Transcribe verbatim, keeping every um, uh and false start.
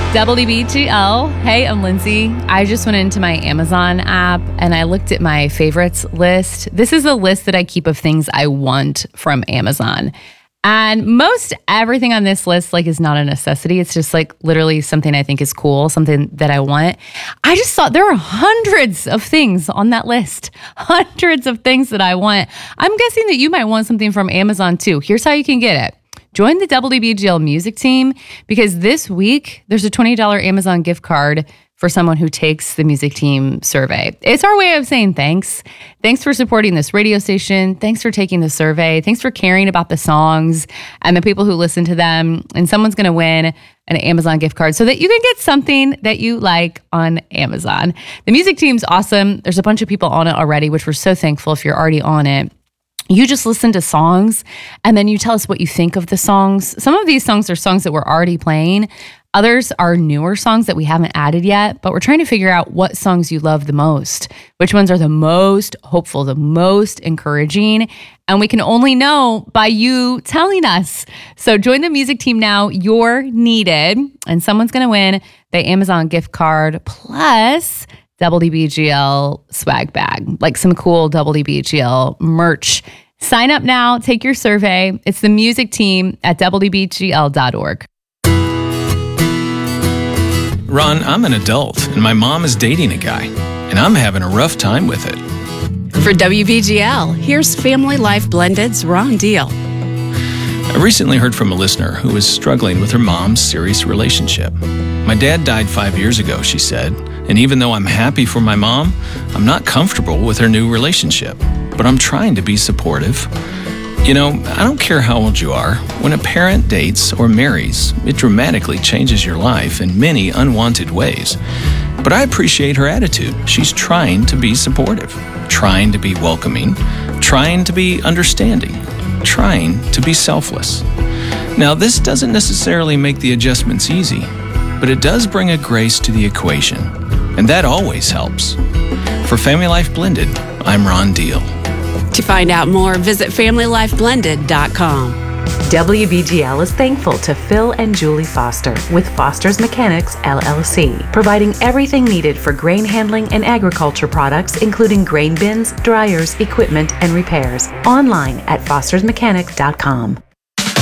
W B G L. Hey, I'm Lindsay. I just went into my Amazon app and I looked at my favorites list. This is a list that I keep of things I want from Amazon. And most everything on this list like is not a necessity. It's just like literally something I think is cool, something that I want. I just thought there are hundreds of things on that list, hundreds of things that I want. I'm guessing that you might want something from Amazon too. Here's how you can get it. Join the W B G L music team because this week there's a twenty dollars Amazon gift card for someone who takes the music team survey. It's our way of saying thanks. Thanks for supporting this radio station. Thanks for taking the survey. Thanks for caring about the songs and the people who listen to them. And someone's going to win an Amazon gift card so that you can get something that you like on Amazon. The music team's awesome. There's a bunch of people on it already, which we're so thankful if you're already on it. You just listen to songs and then you tell us what you think of the songs. Some of these songs are songs that we're already playing. Others are newer songs that we haven't added yet, but we're trying to figure out what songs you love the most, which ones are the most hopeful, the most encouraging, and we can only know by you telling us. So join the music team now. You're needed, and someone's going to win the Amazon gift card plus W B G L swag bag, like some cool W B G L merch. Sign up now, take your survey. It's the music team at W B G L dot org. Ron, I'm an adult, and my mom is dating a guy, and I'm having a rough time with it. For W B G L, here's Family Life Blended's Ron Deal. I recently heard from a listener who was struggling with her mom's serious relationship. My dad died five years ago, she said, and even though I'm happy for my mom, I'm not comfortable with her new relationship, but I'm trying to be supportive. You know, I don't care how old you are. When a parent dates or marries, it dramatically changes your life in many unwanted ways. But I appreciate her attitude. She's trying to be supportive, trying to be welcoming, trying to be understanding, trying to be selfless. Now, this doesn't necessarily make the adjustments easy, but it does bring a grace to the equation, and that always helps. For Family Life Blended, I'm Ron Deal. To find out more, visit family life blended dot com. W B G L is thankful to Phil and Julie Foster with Foster's Mechanics, L L C, providing everything needed for grain handling and agriculture products, including grain bins, dryers, equipment, and repairs. Online at fosters mechanics dot com.